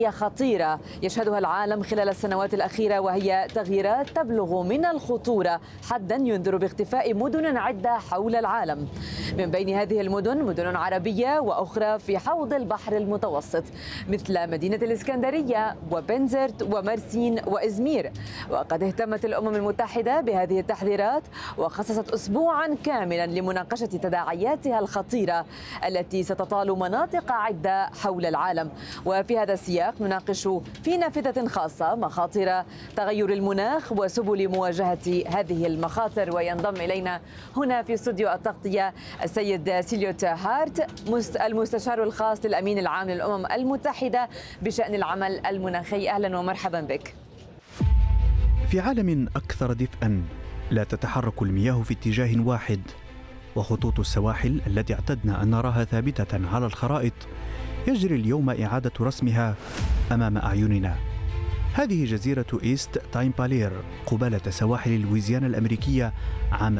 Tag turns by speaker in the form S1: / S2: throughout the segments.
S1: خطيرة يشهدها العالم خلال السنوات الأخيرة، وهي تغييرات تبلغ من الخطورة حدا ينذر باختفاء مدن عدة حول العالم. من بين هذه المدن مدن عربية وأخرى في حوض البحر المتوسط، مثل مدينة الإسكندرية وبنزرت ومرسين وإزمير. وقد اهتمت الأمم المتحدة بهذه التحذيرات وخصصت أسبوعا كاملا لمناقشة تداعياتها الخطيرة التي ستطال مناطق عدة حول العالم. وفي هذا السياق نناقش في نافذة خاصة مخاطر تغير المناخ وسبل مواجهة هذه المخاطر. وينضم إلينا هنا في استوديو التغطية السيد سيليوت هارت، المستشار الخاص للأمين العام للأمم المتحدة بشأن العمل المناخي. أهلا ومرحبا بك.
S2: في عالم أكثر دفئا لا تتحرك المياه في اتجاه واحد، وخطوط السواحل التي اعتدنا أن نراها ثابتة على الخرائط يجري اليوم إعادة رسمها أمام أعيننا. هذه جزيرة إيست تايم بالير قبالة سواحل لويزيانا الأمريكية عام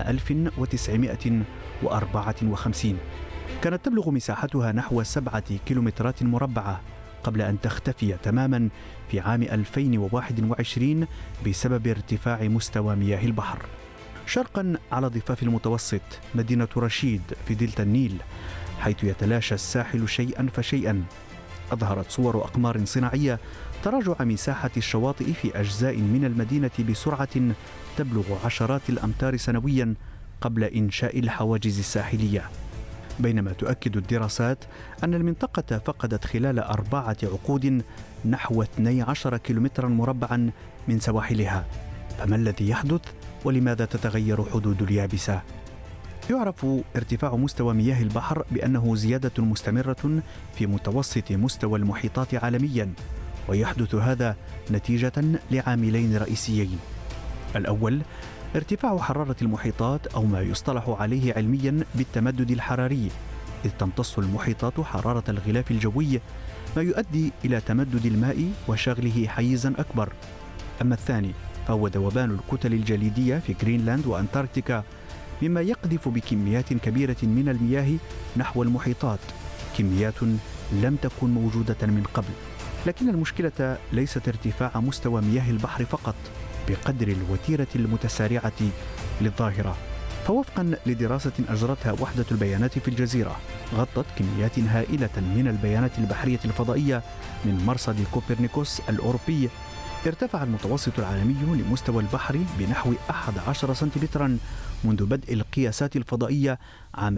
S2: 1954. كانت تبلغ مساحتها نحو 7 كيلومترات مربعة قبل أن تختفي تماما في عام 2021 بسبب ارتفاع مستوى مياه البحر. شرقا على ضفاف المتوسط مدينة رشيد في دلتا النيل، حيث يتلاشى الساحل شيئا فشيئا. أظهرت صور أقمار صناعية تراجع مساحة الشواطئ في أجزاء من المدينة بسرعة تبلغ عشرات الأمتار سنويا قبل إنشاء الحواجز الساحلية. بينما تؤكد الدراسات أن المنطقة فقدت خلال 4 عقود نحو 12 كيلومترا مربعا من سواحلها. فما الذي يحدث ولماذا تتغير حدود اليابسة؟ يعرف ارتفاع مستوى مياه البحر بأنه زيادة مستمرة في متوسط مستوى المحيطات عالميا، ويحدث هذا نتيجة لعاملين رئيسيين. الأول ارتفاع حرارة المحيطات، أو ما يصطلح عليه علميا بالتمدد الحراري، إذ تمتص المحيطات حرارة الغلاف الجوي، ما يؤدي إلى تمدد الماء وشغله حيزا أكبر. أما الثاني فهو ذوبان الكتل الجليدية في جرينلاند وأنتاركتيكا، مما يقذف بكميات كبيرة من المياه نحو المحيطات، كميات لم تكن موجودة من قبل. لكن المشكلة ليست ارتفاع مستوى مياه البحر فقط بقدر الوتيرة المتسارعة للظاهرة. فوفقا لدراسة أجرتها وحدة البيانات في الجزيرة، غطت كميات هائلة من البيانات البحرية الفضائية من مرصد كوبرنيكوس الأوروبي، ارتفع المتوسط العالمي لمستوى البحر بنحو 11 سنتيمترا منذ بدء القياسات الفضائية عام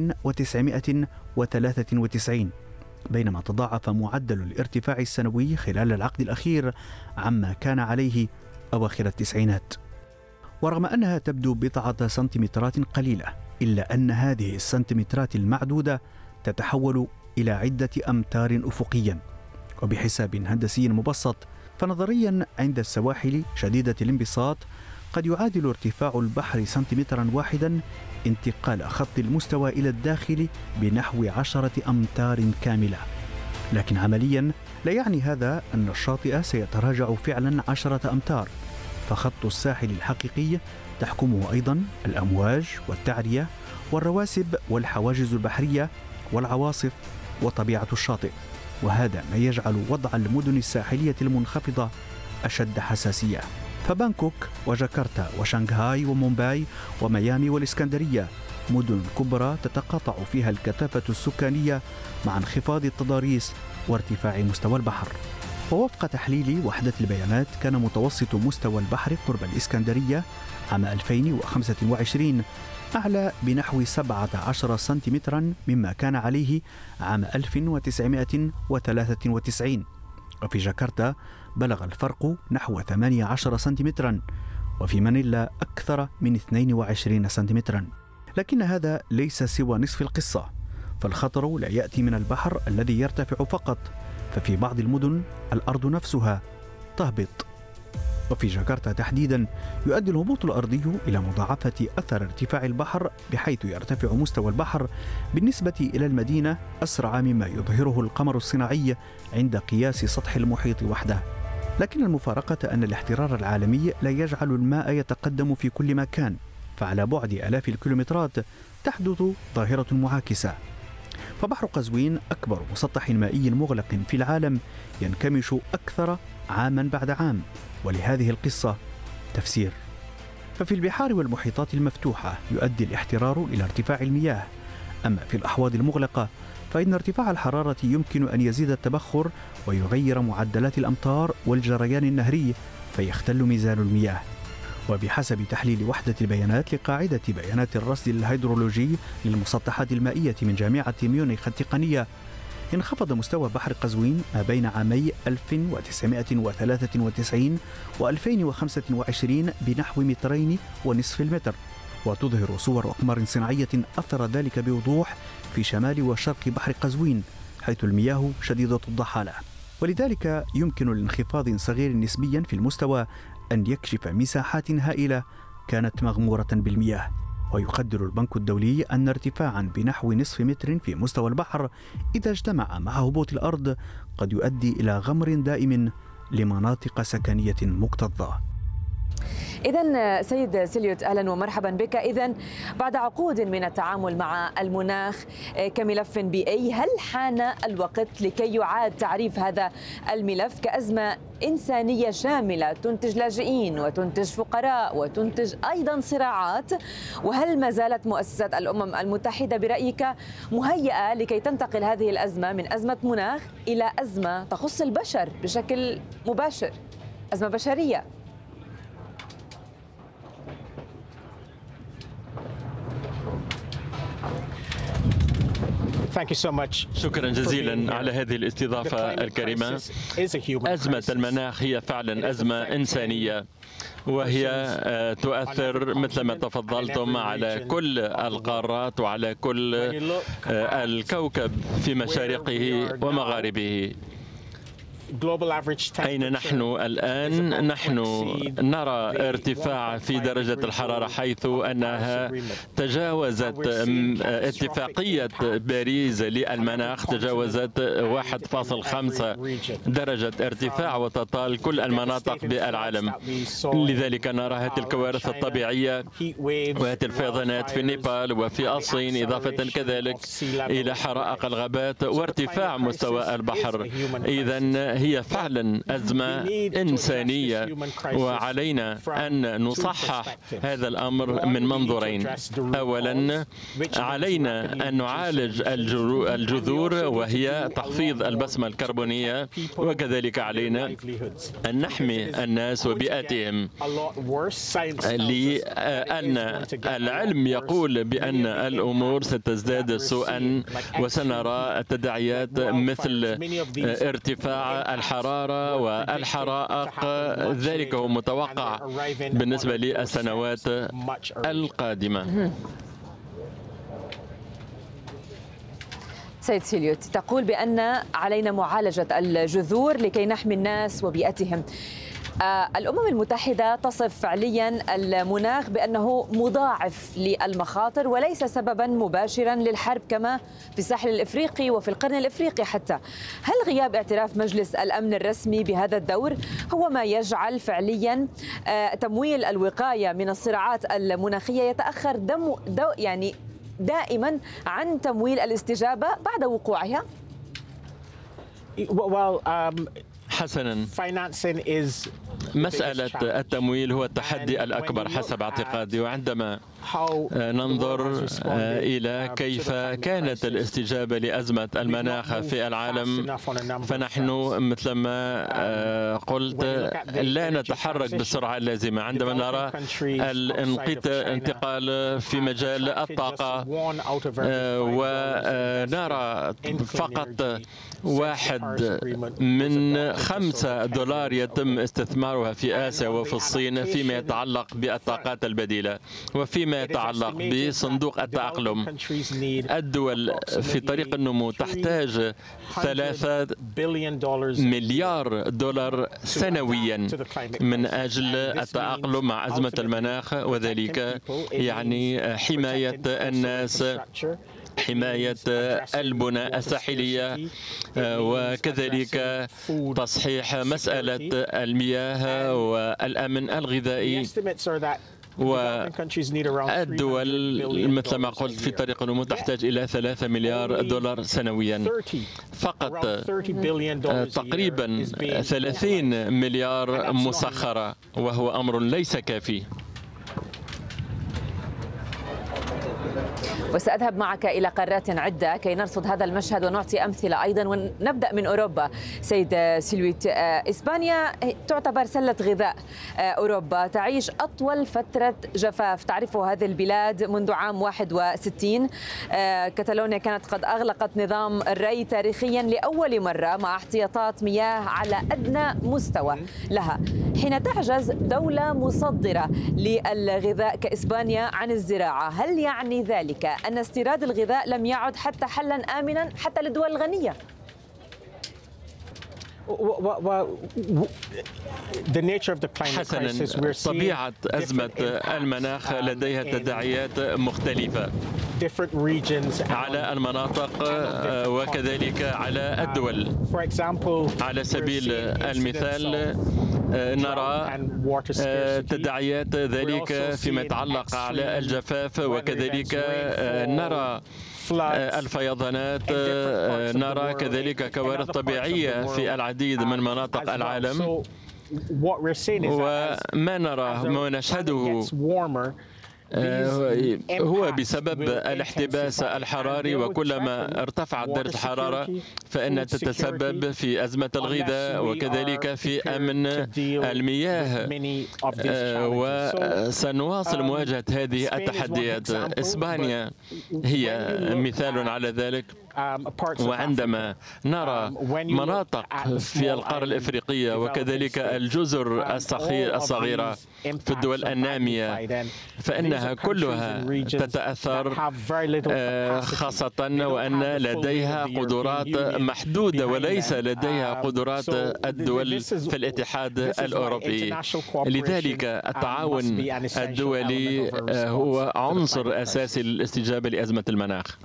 S2: 1993، بينما تضاعف معدل الارتفاع السنوي خلال العقد الأخير عما كان عليه أواخر التسعينات. ورغم أنها تبدو بضعة سنتيمترات قليلة، إلا أن هذه السنتيمترات المعدودة تتحول إلى عدة أمتار أفقيا. وبحساب هندسي مبسط، فنظريا عند السواحل شديدة الانبساط قد يعادل ارتفاع البحر سنتيمترا واحدا انتقال خط المستوى إلى الداخل بنحو 10 أمتار كاملة. لكن عمليا لا يعني هذا أن الشاطئ سيتراجع فعلا 10 أمتار، فخط الساحل الحقيقي تحكمه أيضا الأمواج والتعرية والرواسب والحواجز البحرية والعواصف وطبيعة الشاطئ. وهذا ما يجعل وضع المدن الساحلية المنخفضة أشد حساسية. فبانكوك وجاكرتا وشنغهاي ومومباي وميامي والإسكندرية مدن كبرى تتقاطع فيها الكثافة السكانية مع انخفاض التضاريس وارتفاع مستوى البحر. ووفق تحليل وحدة البيانات، كان متوسط مستوى البحر قرب الإسكندرية عام 2025 أعلى بنحو 17 سنتيمترا مما كان عليه عام 1993. وفي جاكرتا بلغ الفرق نحو 18 سنتيمترا، وفي مانيلا أكثر من 22 سنتيمترا. لكن هذا ليس سوى نصف القصة، فالخطر لا يأتي من البحر الذي يرتفع فقط، ففي بعض المدن الأرض نفسها تهبط. وفي جاكرتا تحديدا يؤدي الهبوط الأرضي إلى مضاعفة أثر ارتفاع البحر، بحيث يرتفع مستوى البحر بالنسبة إلى المدينة أسرع مما يظهره القمر الصناعي عند قياس سطح المحيط وحده. لكن المفارقة أن الاحترار العالمي لا يجعل الماء يتقدم في كل مكان، فعلى بعد آلاف الكيلومترات تحدث ظاهرة معاكسة. فبحر قزوين أكبر مسطح مائي مغلق في العالم ينكمش أكثر عاما بعد عام، ولهذه القصة تفسير. ففي البحار والمحيطات المفتوحة يؤدي الاحترار إلى ارتفاع المياه، أما في الأحواض المغلقة فإن ارتفاع الحرارة يمكن أن يزيد التبخر ويغير معدلات الأمطار والجريان النهري فيختل ميزان المياه. وبحسب تحليل وحدة البيانات لقاعدة بيانات الرصد الهيدرولوجي للمسطحات المائية من جامعة ميونخ التقنية، انخفض مستوى بحر قزوين ما بين عامي 1993 و2025 بنحو 2.5 متر، وتظهر صور أقمار صناعية أثر ذلك بوضوح في شمال وشرق بحر قزوين حيث المياه شديدة الضحالة. ولذلك يمكن لانخفاض صغير نسبيا في المستوى أن يكشف مساحات هائلة كانت مغمورة بالمياه. ويقدر البنك الدولي أن ارتفاعا بنحو نصف متر في مستوى البحر إذا اجتمع مع هبوط الأرض قد يؤدي إلى غمر دائم لمناطق سكنية مكتظة.
S1: إذن سيد سيليوت، أهلا ومرحبا بك. إذن بعد عقود من التعامل مع المناخ كملف بيئي، هل حان الوقت لكي يعاد تعريف هذا الملف كأزمة إنسانية شاملة تنتج لاجئين وتنتج فقراء وتنتج أيضا صراعات؟ وهل ما زالت مؤسسات الأمم المتحدة برأيك مهيئة لكي تنتقل هذه الأزمة من أزمة مناخ إلى أزمة تخص البشر بشكل مباشر، أزمة بشرية؟
S3: شكرا جزيلا على هذه الاستضافة الكريمة. أزمة المناخ هي فعلا أزمة إنسانية، وهي تؤثر مثل ما تفضلتم على كل القارات وعلى كل الكوكب في مشارقه ومغاربه. أين نحن الآن؟ نحن نرى ارتفاع في درجة الحرارة حيث أنها تجاوزت اتفاقية باريس للمناخ، تجاوزت 1.5 درجة ارتفاع وتطال كل المناطق بالعالم. لذلك نرى هذه الكوارث الطبيعية وهذه الفيضانات في نيبال وفي الصين، إضافة كذلك إلى حرائق الغابات وارتفاع مستوى البحر. إذن هي فعلا أزمة إنسانية، وعلينا أن نصحح هذا الأمر من منظورين. أولا، علينا أن نعالج الجذور وهي تخفيض البصمة الكربونية، وكذلك علينا أن نحمي الناس وبيئتهم، لأن العلم يقول بأن الأمور ستزداد سوءا وسنرى تداعيات مثل ارتفاع الحرارة والحرائق. ذلك هو متوقع بالنسبة للسنوات القادمة.
S1: سيد سيليوت، تقول بأن علينا معالجة الجذور لكي نحمي الناس وبيئتهم. الأمم المتحدة تصف فعليا المناخ بأنه مضاعف للمخاطر وليس سببا مباشرا للحرب كما في الساحل الإفريقي وفي القرن الإفريقي حتى. هل غياب اعتراف مجلس الأمن الرسمي بهذا الدور هو ما يجعل فعليا تمويل الوقاية من الصراعات المناخية يتأخر يعني دائما عن تمويل الاستجابة بعد وقوعها؟
S3: حسنا، مسألة التمويل هو التحدي الأكبر حسب اعتقادي. وعندما ننظر إلى كيف كانت الاستجابة لأزمة المناخ في العالم، فنحن مثلما قلت لا نتحرك بالسرعة اللازمة. عندما نرى الانتقال في مجال الطاقة ونرى فقط 1 من 5 دولار يتم استثمارها في آسيا وفي الصين فيما يتعلق بالطاقات البديلة وفيما يتعلق بصندوق التأقلم. الدول في طريق النمو تحتاج 3 مليار دولار سنويا من أجل التأقلم مع أزمة المناخ، وذلك يعني حماية الناس، حماية البنى الساحلية، وكذلك تصحيح مسألة المياه والأمن الغذائي. والدول مثل ما قلت في طريق النمو تحتاج إلى 3 مليار دولار سنويا فقط. تقريبا 30 مليار مسخرة، وهو أمر ليس كافي.
S1: وسأذهب معك إلى قارات عدة كي نرصد هذا المشهد ونعطي أمثلة أيضا، ونبدأ من أوروبا. سيد سيلويت، إسبانيا تعتبر سلة غذاء أوروبا، تعيش أطول فترة جفاف تعرفه هذه البلاد منذ عام 61. كتالونيا كانت قد أغلقت نظام الري تاريخيا لأول مرة مع احتياطات مياه على أدنى مستوى لها. حين تعجز دولة مصدرة للغذاء كإسبانيا عن الزراعة، هل يعني ذلك أن استيراد الغذاء لم يعد حتى حلا آمنا حتى للدول الغنية؟
S3: حسنا، طبيعة أزمة المناخ لديها تداعيات مختلفة على المناطق وكذلك على الدول. على سبيل المثال نرى تداعيات ذلك فيما يتعلق على الجفاف، وكذلك نرى الفيضانات، نرى كذلك كوارث طبيعية في العديد من مناطق العالم. وما نرى ما نشهده هو بسبب الاحتباس الحراري، وكلما ارتفعت درجة الحرارة فإنها تتسبب في أزمة الغذاء وكذلك في أمن المياه، وسنواصل مواجهة هذه التحديات. إسبانيا هي مثال على ذلك. وعندما نرى مناطق في القارة الإفريقية وكذلك الجزر الصغيرة في الدول النامية، فإنها كلها تتأثر، خاصة وأن لديها قدرات محدودة وليس لديها قدرات الدول في الاتحاد الأوروبي. لذلك التعاون الدولي هو عنصر أساسي للاستجابة لأزمة المناخ.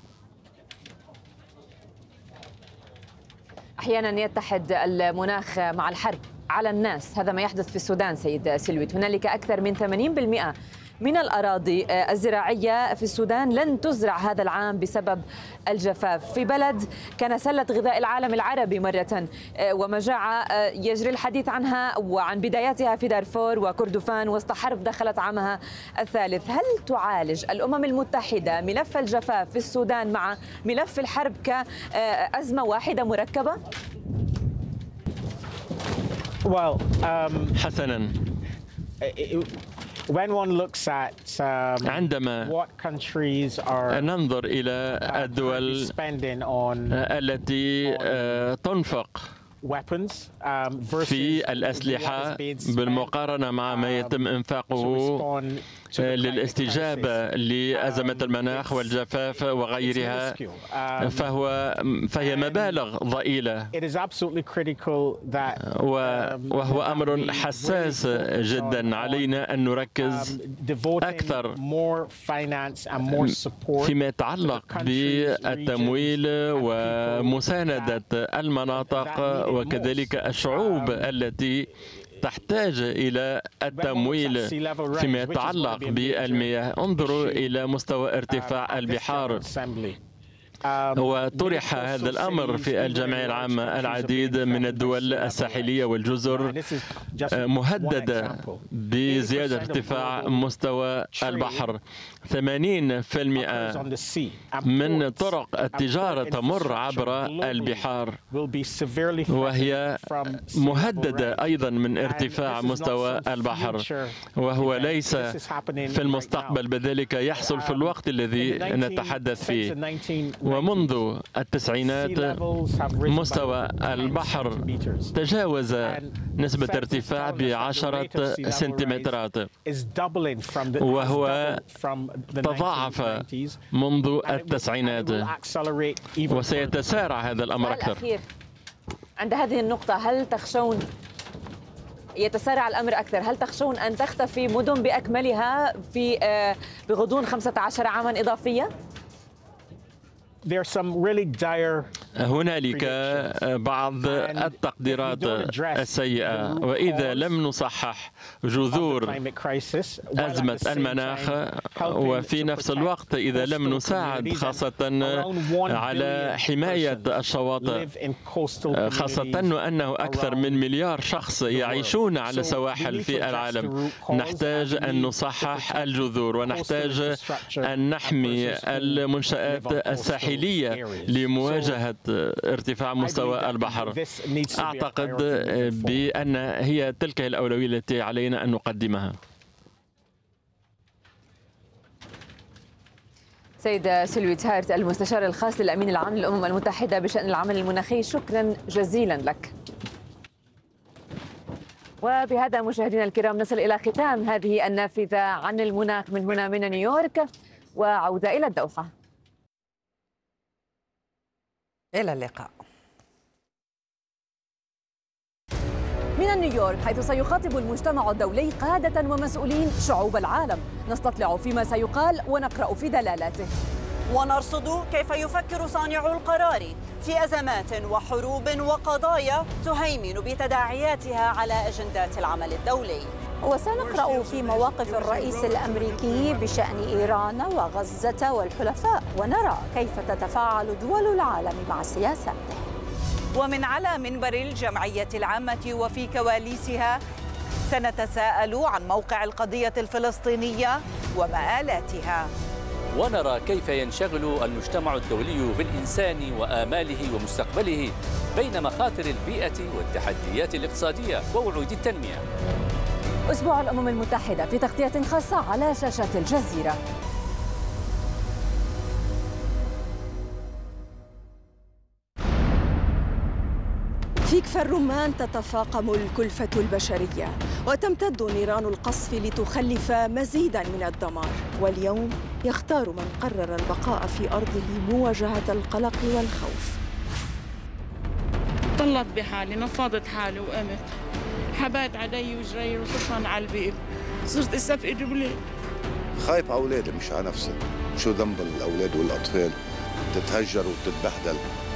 S1: أحيانا يتحد المناخ مع الحرب على الناس، هذا ما يحدث في السودان سيد سيلويت. هنالك أكثر من 80% من الأراضي الزراعية في السودان لن تزرع هذا العام بسبب الجفاف، في بلد كان سلة غذاء العالم العربي مرة، ومجاعة يجري الحديث عنها وعن بداياتها في دارفور وكردفان وسط حرب دخلت عامها الثالث. هل تعالج الأمم المتحدة ملف الجفاف في السودان مع ملف الحرب كأزمة واحدة مركبة؟
S3: حسناً، عندما ننظر إلى الدول التي تنفق في الأسلحة بالمقارنة مع ما يتم إنفاقه للاستجابة لأزمة المناخ والجفاف وغيرها، فهي مبالغ ضئيلة، وهو أمر حساس جدا. علينا أن نركز أكثر فيما يتعلق بالتمويل ومساندة المناطق وكذلك الشعوب التي تحتاج إلى التمويل فيما يتعلق بالمياه. انظروا إلى مستوى ارتفاع البحار، وطرح هذا الأمر في الجمعية العامة. العديد من الدول الساحلية والجزر مهددة بزيادة ارتفاع مستوى البحر. 80% من طرق التجارة تمر عبر البحار، وهي مهددة أيضا من ارتفاع مستوى البحر، وهو ليس في المستقبل، بذلك يحصل في الوقت الذي نتحدث فيه. ومنذ التسعينات مستوى البحر تجاوز نسبة ارتفاع ب10 سنتيمترات، وهو تضاعف منذ التسعينات، وسيتسارع هذا الأمر أكثر.
S1: عند هذه النقطة، هل تخشون يتسارع الأمر أكثر؟ هل تخشون أن تختفي مدن بأكملها بغضون 15 عاما إضافية؟
S3: هنالك بعض التقديرات السيئة، وإذا لم نصحح جذور أزمة المناخ، وفي نفس الوقت إذا لم نساعد خاصة على حماية الشواطئ، خاصة أنه أكثر من مليار شخص يعيشون على سواحل في العالم، نحتاج أن نصحح الجذور ونحتاج أن نحمي المنشآت الساحلية لمواجهة ارتفاع مستوى البحر. أعتقد بأن هي تلك الأولوية التي علينا أن نقدمها.
S1: سيد سيلفي تهارت، المستشار الخاص للأمين العام للأمم المتحدة بشأن العمل المناخي، شكرا جزيلا لك. وبهذا مشاهدينا الكرام نصل إلى ختام هذه النافذة عن المناخ من هنا من نيويورك، وعودة إلى الدوحة.
S4: إلى اللقاء.
S1: من نيويورك، حيث سيخاطب المجتمع الدولي قادة ومسؤولين شعوب العالم، نستطلع فيما سيقال ونقرأ في دلالاته،
S5: ونرصد كيف يفكر صانعو القرار في أزمات وحروب وقضايا تهيمن بتداعياتها على أجندات العمل الدولي.
S6: وسنقرأ في مواقف الرئيس الأمريكي بشأن إيران وغزة والحلفاء، ونرى كيف تتفاعل دول العالم مع سياساته.
S5: ومن على منبر الجمعية العامة وفي كواليسها سنتساءل عن موقع القضية الفلسطينية ومآلاتها،
S7: ونرى كيف ينشغل المجتمع الدولي بالإنسان وآماله ومستقبله بين مخاطر البيئة والتحديات الاقتصادية ووعود التنمية.
S1: أسبوع الأمم المتحدة في تغطية خاصة على شاشة الجزيرة.
S8: في كفر الرمان تتفاقم الكلفة البشرية وتمتد نيران القصف لتخلف مزيدا من الدمار، واليوم يختار من قرر البقاء في أرضه مواجهة القلق والخوف.
S9: طلت بحالي، نفضت حالي وقمت، حبات علي وجري وصرت على البيت، صرت استفقد بلاد.
S10: خايف على أولادي مش على نفسي، شو ذنب الأولاد والأطفال تتهجر وتتبهدل